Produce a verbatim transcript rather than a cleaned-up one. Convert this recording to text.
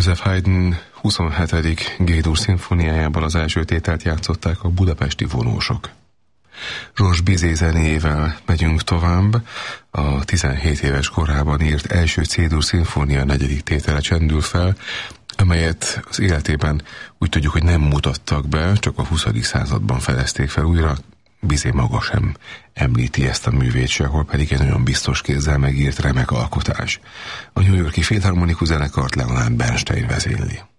József Haydn huszonhetedik G-dur szimfóniájában az első tételt játszották a budapesti vonósok. Georges Bizet zenéjével megyünk tovább. A tizenhét éves korában írt első C-dur szimfónia negyedik tétele csendül fel, amelyet az életében úgy tudjuk, hogy nem mutattak be, csak a huszadik században fedezték fel újra. Bizet maga sem említi ezt a művét sehol, pedig egy nagyon biztos kézzel megírt remek alkotás. A New York-i Filharmonikus zenekart Leonard Bernstein vezényli.